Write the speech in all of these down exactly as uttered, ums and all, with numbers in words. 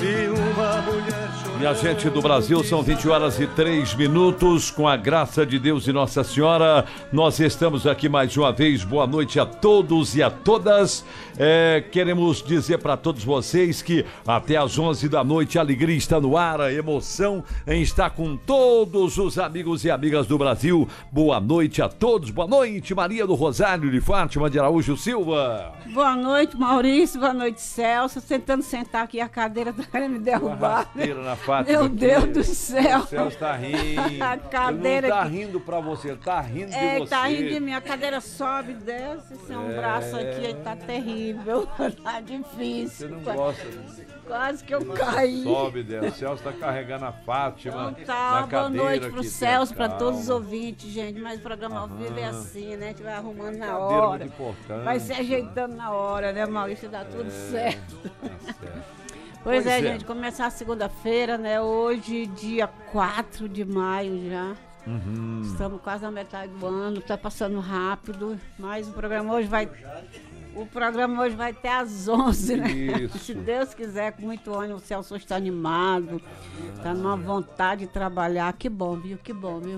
Se uma mulher chorando... Minha gente do Brasil, são vinte horas e três minutos. Com a graça de Deus e Nossa Senhora, nós estamos aqui mais uma vez. Boa noite a todos e a todas. É, queremos dizer para todos vocês que até às onze da noite a alegria está no ar, a emoção em estar com todos os amigos e amigas do Brasil. Boa noite a todos. Boa noite, Maria do Rosário de Fátima de Araújo Silva. Boa noite, Maurício. Boa noite, Celso. Tentando sentar aqui, a cadeira tá querendo me derrubar. Na Fátima, meu aqui. Deus do céu. O Celso tá rindo. A cadeira ele não tá aqui. rindo pra você, ele tá rindo É, de você. tá rindo de mim. A cadeira sobe e desce. Esse é um É. braço aqui, aí tá terrível. Tá difícil. Você não gosta disso. Quase que eu caí. Sobe, Deus. O Celso tá carregando a Fátima. Então tá, na boa noite pro aqui, Celso, pra calma. todos os ouvintes, gente. Mas o programa ao Aham. vivo é assim, né? A gente vai arrumando na Cadeira hora. muito importante. Vai se ajeitando na hora, né, Maurício? Dá tudo certo. Tá certo. Pois, Pois é, é. gente, começar a segunda-feira, né? Hoje, dia quatro de maio já. Uhum. Estamos quase na metade do ano, tá passando rápido. Mas o programa hoje vai. O programa hoje vai até às onze, né? Isso. Se Deus quiser, com muito ânimo, o Celso está animado, tá numa vontade de trabalhar. Que bom, viu? Que bom, viu?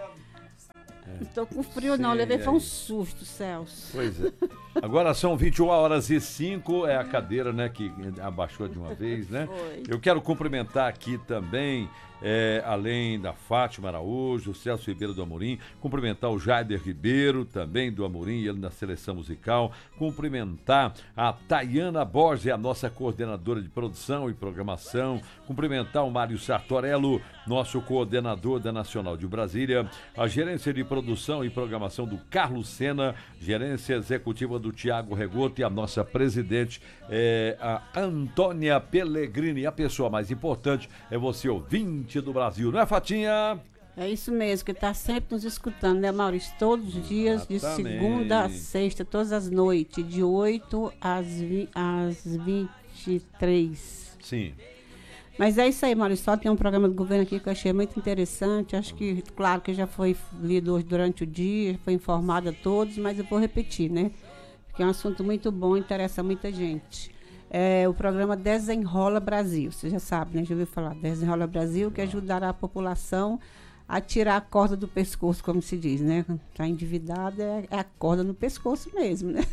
Não tô com frio, não. Sim, Levei foi aí. um susto, Celso. Pois é. Agora são vinte e uma horas e cinco, é a cadeira, né, que abaixou de uma vez, né? Foi. Eu quero cumprimentar aqui também, é, além da Fátima Araújo, o Celso Ribeiro do Amorim, cumprimentar o Jaider Ribeiro, também do Amorim, ele na seleção musical, cumprimentar a Tayana Borges, a nossa coordenadora de produção e programação, cumprimentar o Mário Sartorello, nosso coordenador da Nacional de Brasília, a gerência de produção e programação do Carlos Sena, gerência executiva do Tiago Regoto e a nossa presidente, é, a Antônia Pellegrini. A pessoa mais importante é você, ouvinte do Brasil, não é, Fatinha? É isso mesmo, que está sempre nos escutando, né, Maurício? Todos os dias, de Exatamente. segunda a sexta, todas as noites, de oito às, vi, às vinte e três. Sim. Mas é isso aí, Maurício. Só tem um programa do governo aqui que eu achei muito interessante. Acho que, claro, que já foi lido hoje durante o dia, foi informado a todos, mas eu vou repetir, né? Porque é um assunto muito bom, interessa muita gente. É o programa Desenrola Brasil. Você já sabe, né? Já ouviu falar. Desenrola Brasil, que ajudará a população a tirar a corda do pescoço, como se diz, né? Está endividado, é, é a corda no pescoço mesmo, né?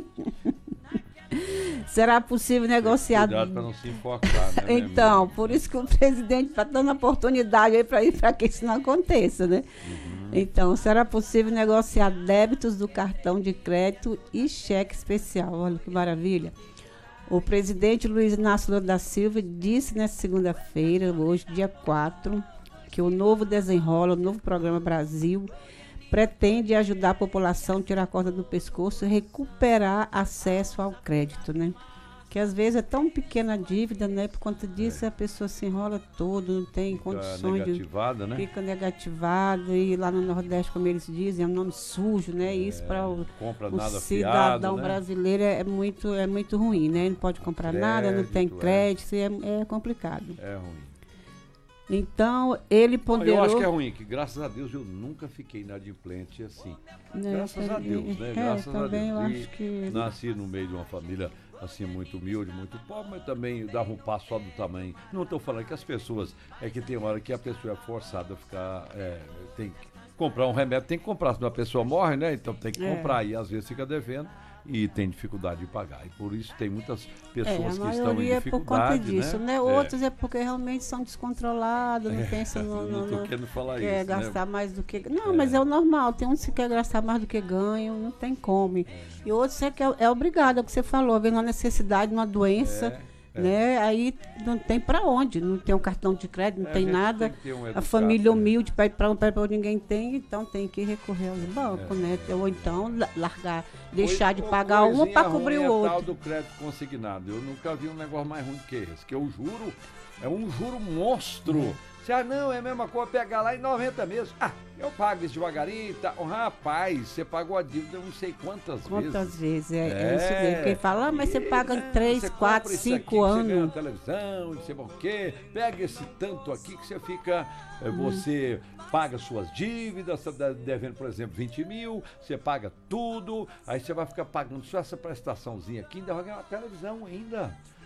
Será possível negociar... Cuidado para não se enforcar, né? Então, por isso que o presidente está dando oportunidade aí para ir para que isso não aconteça, né? Uhum. Então, será possível negociar débitos do cartão de crédito e cheque especial. Olha que maravilha. O presidente Luiz Inácio Lula da Silva disse nesta segunda-feira, hoje, dia quatro, que o novo Desenrola, o novo Programa Brasil, pretende ajudar a população a tirar a corda do pescoço e recuperar acesso ao crédito, né? Que às vezes é tão pequena a dívida, né? Por conta disso, é. a pessoa se enrola todo, não tem Fica condições negativada, de... né? Fica negativada, e lá no Nordeste, como eles dizem, é um nome sujo, né? É, isso para o, compra o nada cidadão fiado, né? brasileiro é, é, muito, é muito ruim, né? Não pode comprar Crédito, nada, não tem é. crédito, é, é complicado. É ruim. Então, ele ponderou... Eu acho que é ruim, que graças a Deus eu nunca fiquei inadimplente assim. Né, Graças a também- Deus, né? É, Graças também a eu Deus. E acho que... nasci no meio de uma família assim muito humilde, muito pobre, mas também dava um passo só do tamanho. Não estou falando que as pessoas, é que tem hora que a pessoa é forçada a ficar, é, tem que comprar um remédio, tem que comprar, senão a pessoa morre, né? Então tem que É. comprar e às vezes fica devendo e tem dificuldade de pagar. E por isso tem muitas É, pessoas a que estão em maioria é por conta dificuldade, disso, né? É. Outros é porque realmente são descontrolados, não pensam no... Não no, estou no querendo falar quer isso, gastar né? mais do que... Não, mas é o normal. Tem uns que quer gastar mais do que ganham, não tem como. E outros é que é, é obrigado, é o que você falou, vendo uma necessidade, uma doença, É, é. né? Aí não tem pra onde, não tem um cartão de crédito, não É, tem a gente nada. tem que ter um A educado, família né? humilde, para ir para um para onde ninguém tem, então tem que recorrer aos bancos, É. né? Ou então la- largar, deixar de Coi- pagar uma coisinha para cobrir ruim o é outro. tal do crédito consignado. Eu nunca vi um negócio mais ruim do que esse. Que eu juro, é um juro monstro. Se, ah, não, é a mesma coisa pegar lá em noventa meses. Ah, eu pago isso devagarinho e tá. Oh, rapaz, você pagou a dívida não sei quantas, Quantas vezes. vezes? É, é É. isso mesmo. Quem fala, ah, mas você paga É, três, você quatro, compra isso cinco aqui que Você ganha na anos. televisão, não sei o quê. Pega esse tanto aqui que você fica. eh, Você paga suas dívidas, você tá devendo, por exemplo, vinte mil, você paga tudo, aí você vai ficar pagando só essa prestaçãozinha aqui, ainda vai ganhar uma televisão ainda.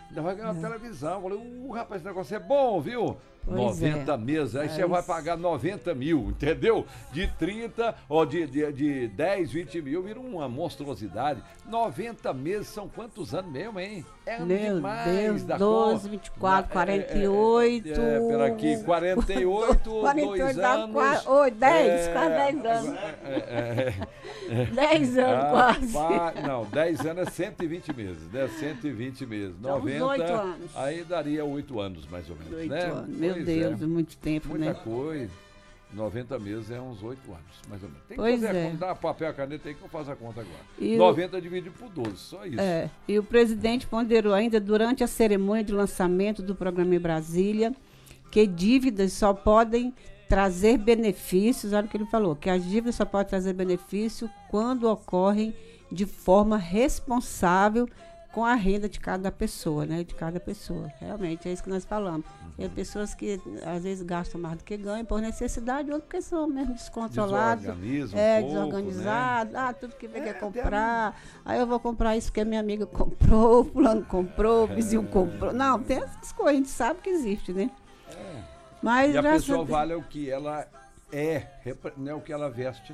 ainda vai ganhar uma televisão. Eu falei, uh, rapaz, esse negócio é bom, viu? Pois noventa é. meses, aí É você vai isso. pagar noventa mil, entendeu? De trinta, ou de, de, de dez, vinte mil, vira uma monstruosidade. noventa meses são quantos anos mesmo, hein? É ano Meu demais Deus, da doze, cor. vinte e quatro, Na- quarenta e oito. É, é, é, pera aqui, quarenta e oito, quarenta e oito dois dá anos. quase- oi, dez, é, quase dez anos. É, é, é, dez anos ah, quase. pá, não, dez anos é cento e vinte meses, né? cento e vinte meses. Dá uns noventa, oito anos. aí daria oito anos, mais ou menos, Oito né? anos. Meu Pois Deus, é. muito tempo, Muita né? coisa. noventa meses é uns oito anos, mais ou menos. Tem que Pois fazer é. a conta, dá papel e caneta aí que eu faço a conta agora. E o- noventa dividido por doze, só isso. É, e o presidente ponderou ainda durante a cerimônia de lançamento do programa em Brasília que dívidas só podem trazer benefícios, olha o que ele falou, que as dívidas só podem trazer benefício quando ocorrem de forma responsável com a renda de cada pessoa, né? De cada pessoa. Realmente, é isso que nós falamos. Tem pessoas que às vezes gastam mais do que ganham por necessidade, outras porque são mesmo descontroladas. Desorganiza um É, pouco, desorganizado. Ah, tudo que vem É, quer comprar. Aí eu vou comprar isso porque minha amiga comprou, o fulano comprou, o vizinho comprou. Não, tem essas coisas, a gente sabe que existe, né? Mas E a graças pessoa Deus- vale o que ela é, repre- não é o que ela veste,